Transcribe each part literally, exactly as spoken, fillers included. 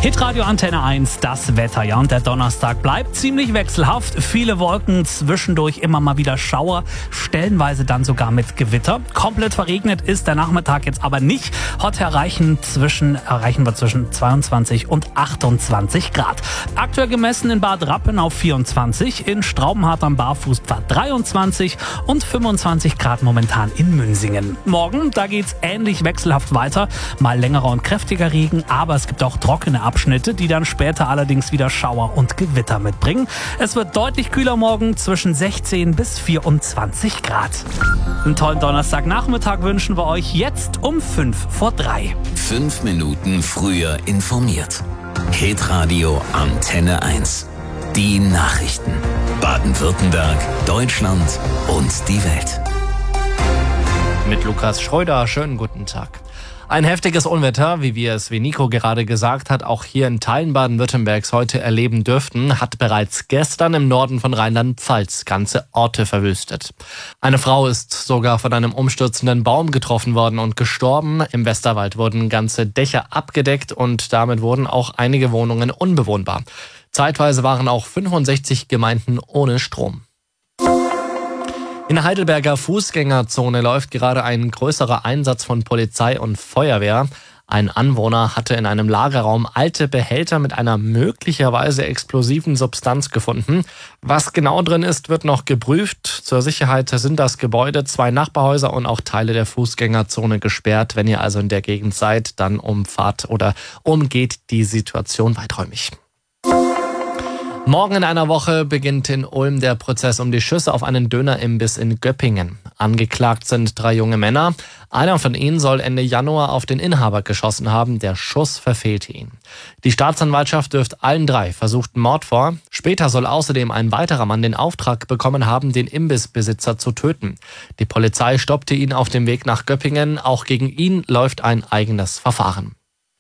Hitradio Antenne eins, das Wetter. Ja, und der Donnerstag bleibt ziemlich wechselhaft. Viele Wolken, zwischendurch immer mal wieder Schauer, stellenweise dann sogar mit Gewitter. Komplett verregnet ist der Nachmittag jetzt aber nicht. Heute erreichen, zwischen, erreichen wir zwischen zweiundzwanzig und achtundzwanzig Grad. Aktuell gemessen in Bad Rappenau vierundzwanzig, in Straubenhardt am Barfußpfad dreiundzwanzig und fünfundzwanzig Grad momentan in Münsingen. Morgen, da geht's ähnlich wechselhaft weiter. Mal längerer und kräftiger Regen, aber es gibt auch trockene Abschnitte, die dann später allerdings wieder Schauer und Gewitter mitbringen. Es wird deutlich kühler morgen, zwischen sechzehn bis vierundzwanzig Grad. Einen tollen Donnerstagnachmittag wünschen wir euch jetzt um fünf vor drei. Fünf Minuten früher informiert. Hitradio Antenne eins. Die Nachrichten. Baden-Württemberg, Deutschland und die Welt. Mit Lukas Schreuder, schönen guten Tag. Ein heftiges Unwetter, wie wir es, wie Nico gerade gesagt hat, auch hier in Teilen Baden-Württembergs heute erleben dürften, hat bereits gestern im Norden von Rheinland-Pfalz ganze Orte verwüstet. Eine Frau ist sogar von einem umstürzenden Baum getroffen worden und gestorben. Im Westerwald wurden ganze Dächer abgedeckt und damit wurden auch einige Wohnungen unbewohnbar. Zeitweise waren auch fünfundsechzig Gemeinden ohne Strom. In der Heidelberger Fußgängerzone läuft gerade ein größerer Einsatz von Polizei und Feuerwehr. Ein Anwohner hatte in einem Lagerraum alte Behälter mit einer möglicherweise explosiven Substanz gefunden. Was genau drin ist, wird noch geprüft. Zur Sicherheit sind das Gebäude, zwei Nachbarhäuser und auch Teile der Fußgängerzone gesperrt. Wenn ihr also in der Gegend seid, dann umfahrt oder umgeht die Situation weiträumig. Morgen in einer Woche beginnt in Ulm der Prozess um die Schüsse auf einen Dönerimbiss in Göppingen. Angeklagt sind drei junge Männer. Einer von ihnen soll Ende Januar auf den Inhaber geschossen haben. Der Schuss verfehlte ihn. Die Staatsanwaltschaft wirft allen drei versuchten Mord vor. Später soll außerdem ein weiterer Mann den Auftrag bekommen haben, den Imbissbesitzer zu töten. Die Polizei stoppte ihn auf dem Weg nach Göppingen. Auch gegen ihn läuft ein eigenes Verfahren.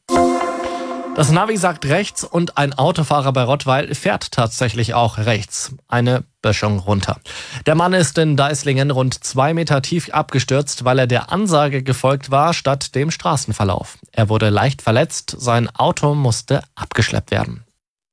Das Navi sagt rechts und ein Autofahrer bei Rottweil fährt tatsächlich auch rechts. Eine Böschung runter. Der Mann ist in Deislingen rund zwei Meter tief abgestürzt, weil er der Ansage gefolgt war statt dem Straßenverlauf. Er wurde leicht verletzt, sein Auto musste abgeschleppt werden.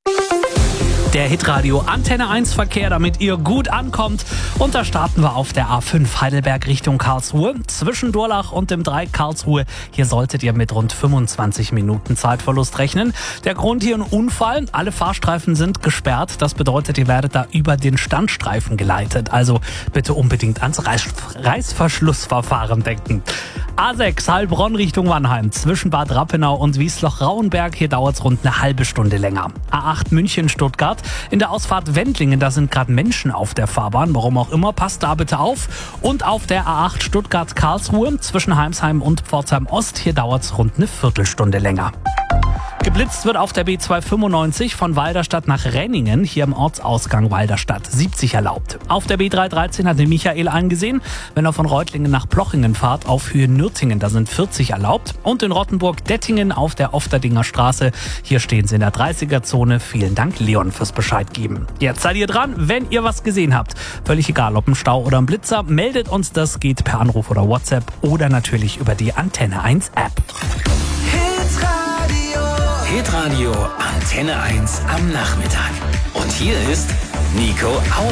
Der Hitradio Antenne eins Verkehr, damit ihr gut ankommt. Und da starten wir auf der A fünf Heidelberg Richtung Karlsruhe. Zwischen Durlach und dem Dreieck Karlsruhe. Hier solltet ihr mit rund fünfundzwanzig Minuten Zeitverlust rechnen. Der Grund hier ein Unfall. Alle Fahrstreifen sind gesperrt. Das bedeutet, ihr werdet da über den Standstreifen geleitet. Also bitte unbedingt ans Reiß- Reißverschlussverfahren denken. A sechs Heilbronn Richtung Mannheim. Zwischen Bad Rappenau und Wiesloch-Rauenberg. Hier dauert es rund eine halbe Stunde länger. A acht München Stuttgart. In der Ausfahrt Wendlingen, da sind gerade Menschen auf der Fahrbahn. Warum auch immer, passt da bitte auf. Und auf der A acht Stuttgart-Karlsruhe zwischen Heimsheim und Pforzheim Ost. Hier dauert es rund eine Viertelstunde länger. Geblitzt wird auf der B zweihundertfünfundneunzig von Walderstadt nach Renningen, hier im Ortsausgang Walderstadt, siebzig erlaubt. Auf der B dreihundertdreizehn hat den Michael eingesehen, wenn er von Reutlingen nach Plochingen fahrt, auf Höhe Nürtingen, da sind vierzig erlaubt. Und in Rottenburg-Dettingen auf der Ofterdinger Straße, hier stehen sie in der dreißiger-Zone. Vielen Dank, Leon, fürs Bescheid geben. Jetzt seid ihr dran, wenn ihr was gesehen habt. Völlig egal, ob ein Stau oder ein Blitzer, meldet uns das, geht per Anruf oder WhatsApp oder natürlich über die Antenne eins App. Hitradio Antenne eins am Nachmittag. Und hier ist Nico Auer.